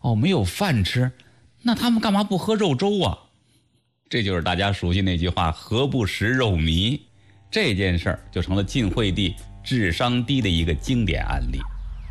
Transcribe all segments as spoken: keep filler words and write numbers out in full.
哦，没有饭吃，那他们干嘛不喝肉粥啊？这就是大家熟悉那句话，何不食肉糜。这件事儿就成了晋惠帝智商低的一个经典案例。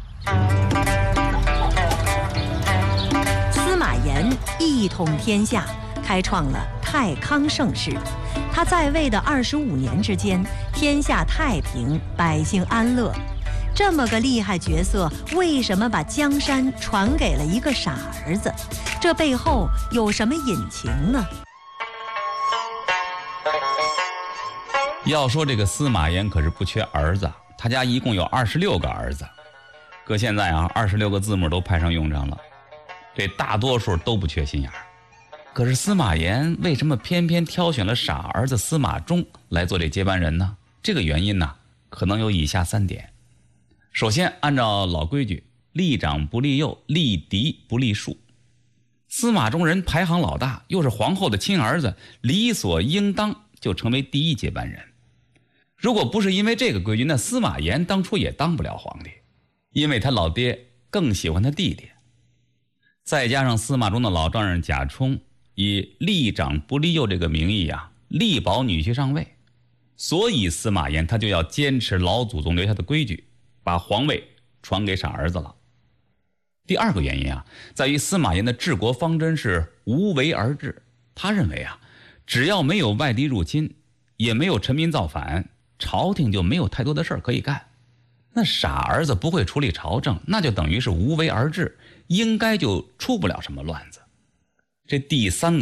司马炎一统天下，开创了太康盛世。他在位的二十五年之间，天下太平，百姓安乐。这么个厉害角色，为什么把江山传给了一个傻儿子？这背后有什么隐情呢？ 要说这个司马炎可是不缺儿子，他家一共有二十六个儿子。搁现在啊，二十六个字母都派上用场了，这大多数都不缺心眼儿。可是司马炎为什么偏偏挑选了傻儿子司马衷来做这接班人呢？这个原因呢，可能有以下三点。首先，按照老规矩，立长不立幼，立嫡不立庶。司马衷人排行老大，又是皇后的亲儿子，理所应当就成为第一接班人。如果不是因为这个规矩，那司马炎当初也当不了皇帝，因为他老爹更喜欢他弟弟。再加上司马衷的老丈人贾充以立长不立幼这个名义啊，力保女婿上位，所以司马炎他就要坚持老祖宗留下的规矩，把皇位传给傻儿子了。第二个原因啊，在于司马炎的治国方针是无为而治。他认为啊，只要没有外敌入侵，也没有臣民造反，朝廷就没有太多的事儿可以干。那傻儿子不会处理朝政，那就等于是无为而治，应该就出不了什么乱子。这第三个